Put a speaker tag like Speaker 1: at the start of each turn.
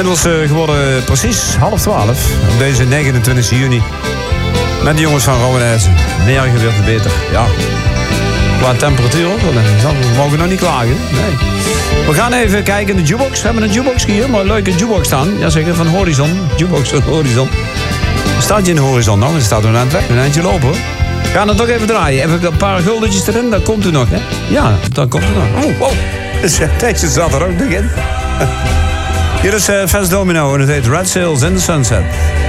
Speaker 1: Inmiddels geworden precies 11:30 op deze 29 juni. Met de jongens van Rauwenijs. Meer gebeurt het beter. Ja. Qua temperatuur ook. We mogen nog niet klagen. Nee. We gaan even kijken in de jukebox. We hebben een jukebox hier. Maar een leuke jukebox staan. Jazeker, van Horizon. Jukebox van Horizon. Staat je in de Horizon nog? Er staat er aan het weg. Een eindje lopen hoor. We gaan het toch even draaien. Even een paar guldetjes erin. Dat komt er nog, hè? Ja, dat komt er nog. Oh, wow. Deze zat er ook nog in. Hier is Fats Domino en het heet Red Sails in the Sunset.